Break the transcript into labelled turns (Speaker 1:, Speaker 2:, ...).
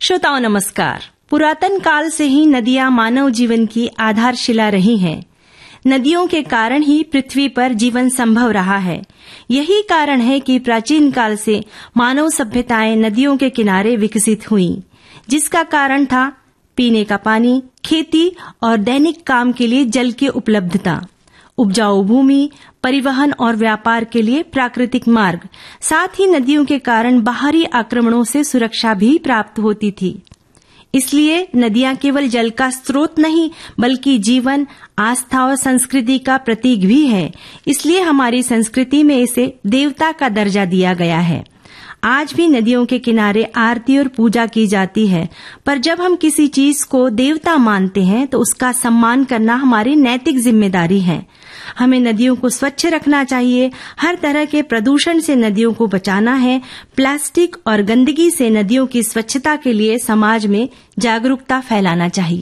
Speaker 1: श्रोताओं नमस्कार। पुरातन काल से ही नदियां मानव जीवन की आधारशिला रही हैं। नदियों के कारण ही पृथ्वी पर जीवन संभव रहा है। यही कारण है कि प्राचीन काल से मानव सभ्यताएं नदियों के किनारे विकसित हुईं, जिसका कारण था पीने का पानी, खेती और दैनिक काम के लिए जल की उपलब्धता, उपजाऊ भूमि, परिवहन और व्यापार के लिए प्राकृतिक मार्ग। साथ ही नदियों के कारण बाहरी आक्रमणों से सुरक्षा भी प्राप्त होती थी। इसलिए नदियां केवल जल का स्रोत नहीं, बल्कि जीवन, आस्था और संस्कृति का प्रतीक भी है। इसलिए हमारी संस्कृति में इसे देवता का दर्जा दिया गया है। आज भी नदियों के किनारे आरती और पूजा की जाती है, पर जब हम किसी चीज को देवता मानते हैं तो उसका सम्मान करना हमारी नैतिक जिम्मेदारी है। हमें नदियों को स्वच्छ रखना चाहिए। हर तरह के प्रदूषण से नदियों को बचाना है। प्लास्टिक और गंदगी से नदियों की स्वच्छता के लिए समाज में जागरूकता फैलाना चाहिए।